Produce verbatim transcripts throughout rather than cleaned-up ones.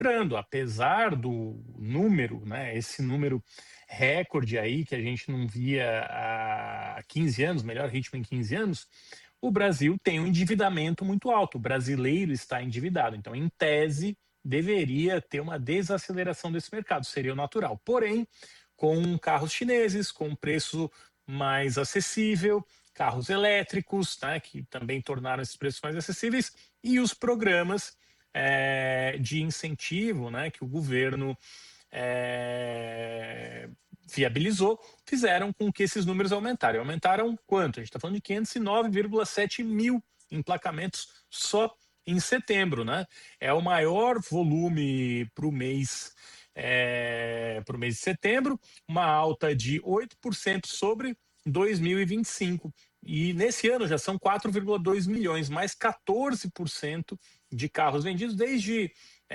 recuperando, apesar do número, né, esse número recorde aí que a gente não via há quinze anos, melhor ritmo em quinze anos, o Brasil tem um endividamento muito alto, o brasileiro está endividado. Então, em tese, deveria ter uma desaceleração desse mercado, seria o natural. Porém, com carros chineses, com preço mais acessível, carros elétricos, né, que também tornaram esses preços mais acessíveis, e os programas eh, de incentivo, né, que o governo eh, viabilizou, fizeram com que esses números aumentaram. Aumentaram quanto? A gente está falando de quinhentos e nove vírgula sete mil emplacamentos só em setembro, né? É o maior volume para o mês, é, para o mês de setembro, uma alta de oito por cento sobre dois mil e vinte e cinco. E nesse ano já são quatro vírgula dois milhões, mais quatorze por cento de carros vendidos. Desde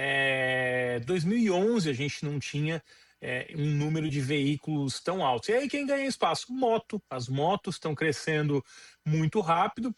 é, dois mil e onze a gente não tinha é, um número de veículos tão alto. E aí quem ganha espaço? Moto. As motos estão crescendo muito rápido,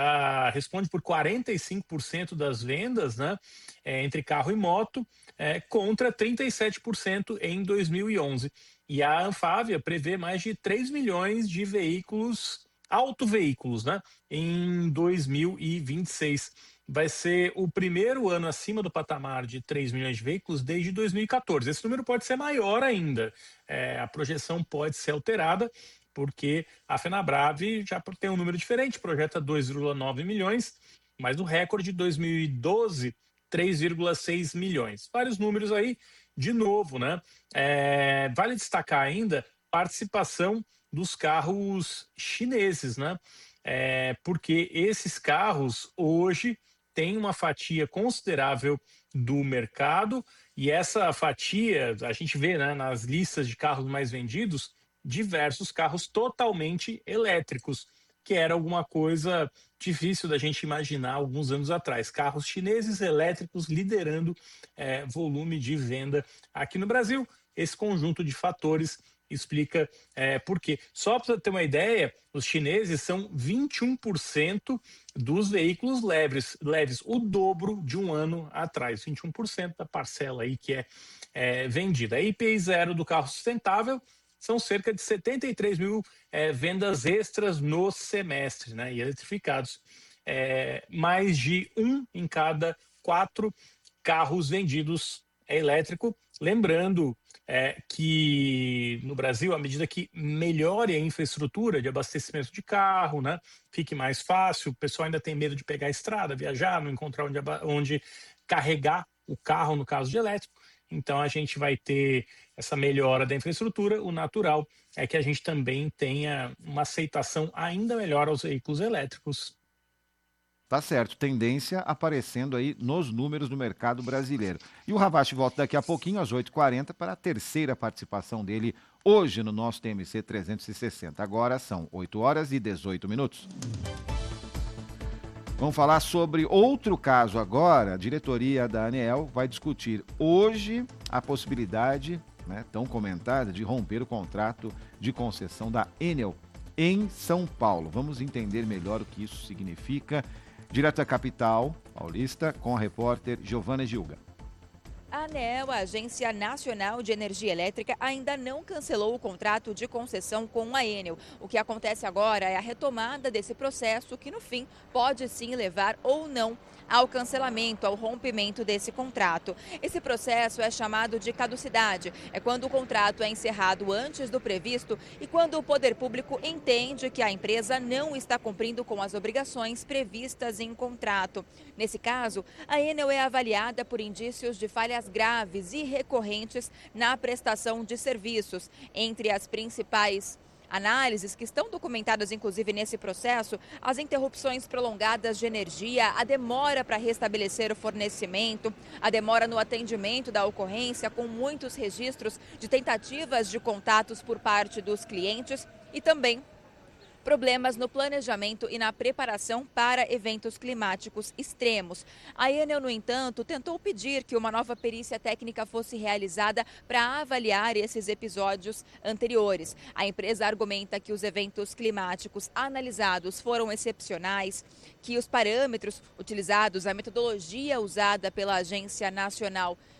já responde por quarenta e cinco por cento das vendas, né, é, entre carro e moto, é, contra trinta e sete por cento em dois mil e onze. E a Anfávia prevê mais de três milhões de veículos, autoveículos, né, em dois mil e vinte e seis. Vai ser o primeiro ano acima do patamar de três milhões de veículos desde dois mil e quatorze. Esse número pode ser maior ainda. É, a projeção pode ser alterada, porque a FenaBrave já tem um número diferente, projeta dois vírgula nove milhões, mas o recorde de dois mil e doze, três vírgula seis milhões. Vários números aí, de novo, né? É, vale destacar ainda participação dos carros chineses, né? É, porque esses carros hoje têm uma fatia considerável do mercado, e essa fatia, a gente vê, né, nas listas de carros mais vendidos, diversos carros totalmente elétricos, que era alguma coisa difícil da gente imaginar alguns anos atrás. Carros chineses elétricos liderando é, volume de venda aqui no Brasil. Esse conjunto de fatores explica é, por quê. Só para você ter uma ideia, os chineses são vinte e um por cento dos veículos leves, leves, o dobro de um ano atrás, vinte e um por cento da parcela aí que é, é vendida. A I P I zero do carro sustentável são cerca de setenta e três mil é, vendas extras no semestre, né, e eletrificados. É, mais de um em cada quatro carros vendidos é elétrico. Lembrando é, que no Brasil, à medida que melhore a infraestrutura de abastecimento de carro, né, fique mais fácil, o pessoal ainda tem medo de pegar a estrada, viajar, não encontrar onde, onde carregar o carro, no caso de elétrico. Então a gente vai ter essa melhora da infraestrutura. O natural é que a gente também tenha uma aceitação ainda melhor aos veículos elétricos. Tá certo, tendência aparecendo aí nos números do mercado brasileiro. E o Ravache volta daqui a pouquinho, às oito e quarenta, para a terceira participação dele hoje no nosso T M C trezentos e sessenta. Agora são oito horas e dezoito minutos. Vamos falar sobre outro caso agora. A diretoria da ANEEL vai discutir hoje a possibilidade, né, tão comentada, de romper o contrato de concessão da Enel em São Paulo. Vamos entender melhor o que isso significa. Direto da capital paulista, com a repórter Giovana Gilga. A ANEEL, a Agência Nacional de Energia Elétrica, ainda não cancelou o contrato de concessão com a Enel. O que acontece agora é a retomada desse processo, que no fim pode sim levar ou não ao cancelamento, ao rompimento desse contrato. Esse processo é chamado de caducidade. É quando o contrato é encerrado antes do previsto e quando o poder público entende que a empresa não está cumprindo com as obrigações previstas em contrato. Nesse caso, a Enel é avaliada por indícios de falhas graves e recorrentes na prestação de serviços. Entre as principais análises que estão documentadas, inclusive, nesse processo, as interrupções prolongadas de energia, a demora para restabelecer o fornecimento, a demora no atendimento da ocorrência, com muitos registros de tentativas de contatos por parte dos clientes e também problemas no planejamento e na preparação para eventos climáticos extremos. A Enel, no entanto, tentou pedir que uma nova perícia técnica fosse realizada para avaliar esses episódios anteriores. A empresa argumenta que os eventos climáticos analisados foram excepcionais, que os parâmetros utilizados, a metodologia usada pela Agência Nacional